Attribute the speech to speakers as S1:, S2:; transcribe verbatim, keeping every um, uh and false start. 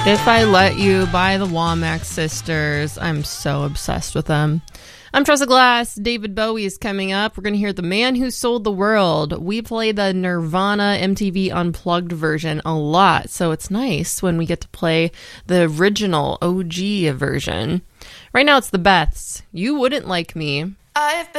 S1: If I Let You by the Womack Sisters. I'm so obsessed with them. I'm Tressa Glass. David Bowie is coming up. We're going to hear The Man Who Sold the World. We play the Nirvana M T V Unplugged version a lot, so it's nice when we get to play the original O G version. Right now it's the Beths. You Wouldn't Like Me.
S2: I've been